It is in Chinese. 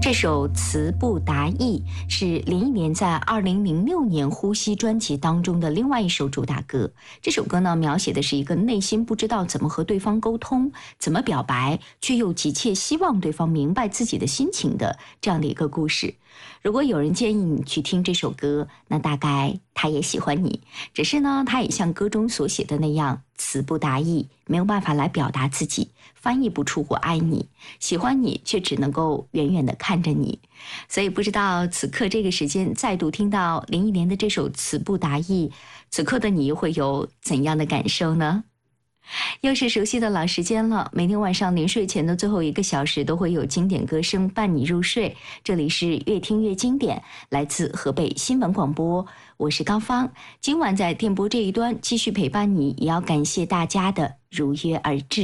这首《词不达意》是林忆莲在2006年《呼吸》专辑当中的另外一首主打歌。这首歌呢，描写的是一个内心不知道怎么和对方沟通，怎么表白，却又急切希望对方明白自己的心情的这样的一个故事。如果有人建议你去听这首歌，那大概他也喜欢你，只是呢，他也像歌中所写的那样，词不达意，没有办法来表达自己，翻译不出我爱你，喜欢你却只能够远远地看着你。所以不知道此刻这个时间再度听到林忆莲的这首《词不达意》，此刻的你会有怎样的感受呢？又是熟悉的老时间了，每天晚上临睡前的最后1个小时都会有经典歌声伴你入睡。这里是越听越经典，来自河北新闻广播，我是高芳。今晚在电波这一端继续陪伴你，也要感谢大家的如约而至。